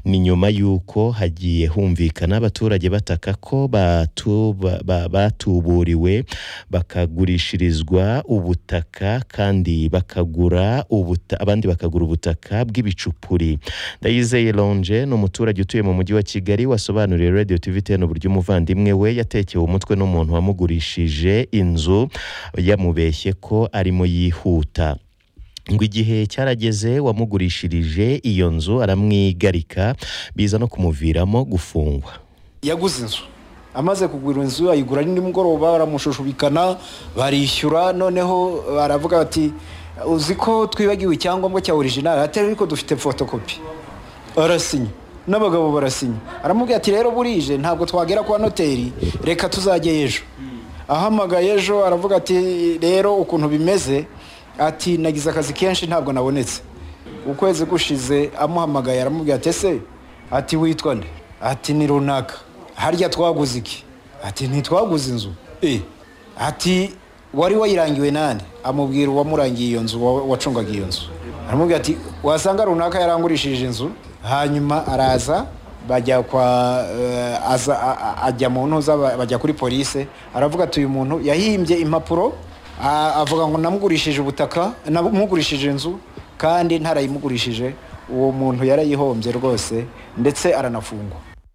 ni nyuma yuko hagiye humvikana abaturage bataka ko batuburiwe bakagurishirizwa ubutaka kandi bakagura abandi bakagura ubutaka bw'ibicupuri. Ndayizeye Longe ni umuturage utuye mu mujyi wa Kigali wasobanuriye Radio TV10 uburyo umuvandimwe we yatekewe umutwe n'umuntu wamugurishije inzu yamubeshye ko arimo yihuta. Ngo igihe cyarageze wamugurishirije iyo nzu aramwigarika biza no kumuviramo gufungwa. Yaguze inzu amaze kugura inzu ayigura ni mugoroba baramushushubikana barishyura noneho baravuga ati uziko twibagiwe icyangombwa cya original atari ariko dufite photocopy. Arasinya n'abagabo barasinya aramubwira ati rero burije ntabwo twagera kwa noteri reka tuzajye ejo. Ahamagaye ejo aravuga ati rero ukuntu bimeze ati nagize akazi kenshi ntabwo nabonetse. Ukwezi gushize amuhamagaye aramubwira ati ese ati witwa nde? Ati ni runaka. Harya twaguze iki? Ati ntitwaguze inzu. Ati wari wayirangiwe nande? Amubwira uwamurangiye iyo nzu wacungaga iyo nzu. Aramubwira ati wasanga runaka yarangurishije inzu. Hanyuma araza bajya kwa ajya mu ntuza bajya kuri police aravuga ati uyu muntu yahimbye impapuro avuga ngo namugurishije ubutaka namugurishije inzu kandi ntarayimugurishije. Uwo muntu yarayihombye rwose ndetse aranafungwa.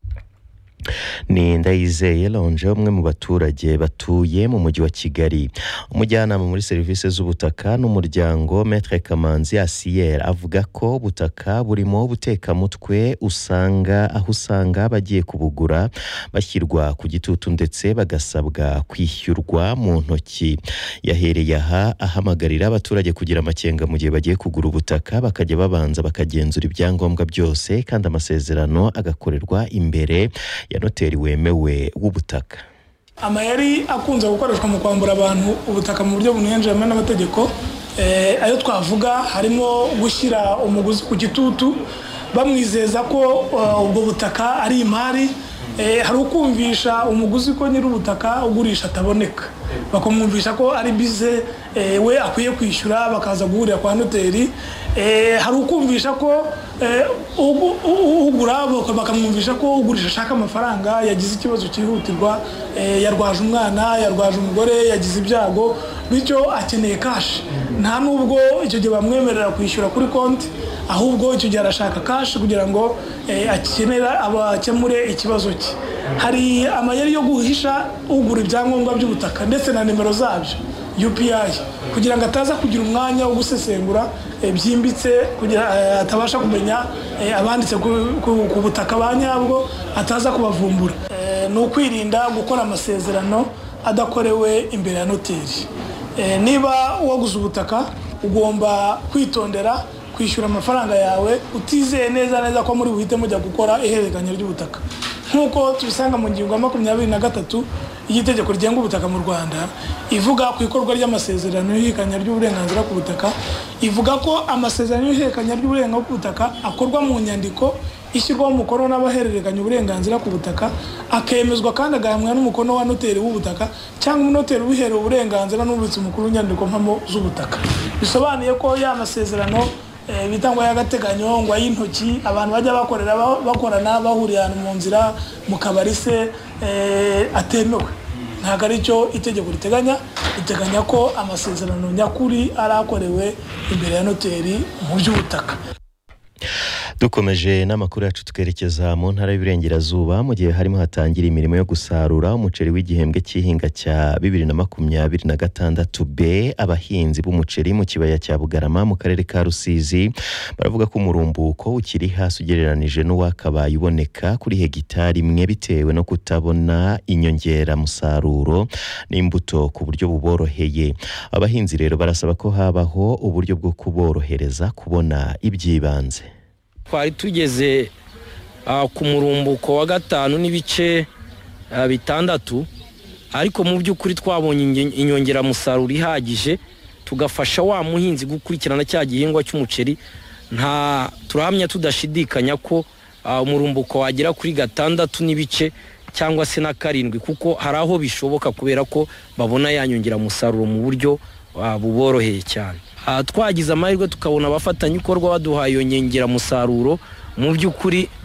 Ni Ndayizeye Longe umwe mu baturage batuye mu mujyi wa Kigali. Umujyanama muri serivisi z'ubutaka n'umuryango Maître Kamanzi Asier avuga ko ubutaka burimo butekamutwe usanga bagiye kubugura bashyirwa ku gitutu ndetse bagasabwa kwishyurwa mu ntoki. Yahereye aha ahamagarira abaturage kugira amakenga mu gihe bagiye kugura ubutaka bakajya babanza bakagenzura ibyangombwa byose kandi amasezerano agakorerwa imbere ya noteri wemewe w'ubutaka. Amayeri akunze gukoreshwa mu kwambura abantu ubutaka mu buryo bunenjemo n'amategeko ayo twavuga harimo gushyira umuguzi ku gitutu bamwizeza ko ubwo butaka ari imari. Hari ukumvisha umuguzi ko nyiri ubutaka ugurisha ataboneka bakamwumvisha ko ari bize we akwiye kwishyura bakaza guhurira kwa noteri. Hari ukumvisha ko ugura bakamwumvisha ko ugurisha ashaka amafaranga yagize ikibazo cyihutirwa yarwaje umwana yarwaje umugore yagize ibyago bityo akeneye cash. Nta nubwo icyo gihe bamwemerera kwishyura kuri konti ahubwo icyo gihe arashaka cash kugira ngo akenera abakemure ikibazo cye. Hari amayeri yo guhisha ugura ibyangombwa by'ubutaka ndetse na nimero zabyo UPI kugira ngo ataza kugira umwanya wo gusesengura byimbitse kugira atabasha kumenya abanditse ku butaka banyabwo ataza kubavumbura. No kwirinda gukora amasezerano adakorewe imbere ya noteri. Niba waguze ubutaka ugomba kwitondera kwishyura amafaranga yawe utizeye neza ko muri buhite mujya gukora ihererekanya ry'ubutaka. Nkuko tubisanga mu ngingo ya 23 y'itegeko rigenga ubutaka mu Rwanda ivuga ku ikorwa ry'amasezerano y'ihekanya ry'uburenganzira ku butaka. Ivuga ko amasezerano y'ihekanya ry'uburenganzira ku butaka akorwa mu nyandiko ishyirwaho umukono n'abahererekanya uburenganzira ku butaka akemezwa kandi agahamwa n'umukono wa noteri w'ubutaka cyangwa noteri ubiherewe uburenganzira n'ubitsi mukuru w'inyandiko mpamo z'ubutaka. Bisobanuye ko ya masezerano bitangwa y'agateganyo ngo y'intoki abantu bajya bakorana bahuriye ahantu mu nzira mu kabari se atemewe. Ntabwo ari cyo itegeko riteganya ko amasezerano nyakuri arakorewe imbere ya noteri mu by'ubutaka. Dukomeje n'amakuru yacu twerekeza mu ntara y'Iburengerazuba mu gihe harimo hatangira imirimo yo gusarura umuceri w'igihembwe cy'ihinga cya 2026B. Abahinzi b'umuceri mu kibaya cya Bugarama mu karere ka Rusizi baravuga ko umurumbuko ukiri hasi ugereranije n'uwakabaye uboneka kuri hegitari imwe bitewe no kutabona inyongera musaruro n'imbuto ku buryo buboroheye. Abahinzi rero barasaba ko habaho uburyo bwo kuborohereza kubona ibyibanze. Twari tugeze ku murumbuko wa 5 n'ibice 6 ariko mu by'ukuri twabonye inyongera musaruro ihagije tugafasha wa muhinzi gukurikirana cya gihingwa cy'umuceri. Nta turahamya tudashidikanya ko umurumbuko wagera kuri 6 n'ibice cyangwa se na 7 kuko hari aho bishoboka kubera ko babona yanyongera musaruro mu buryo buboroheye cyane. Twagize amahirwe tukabona abafatanya ikorwa baduhaye iyo nyongera musaruro mu by'ukuri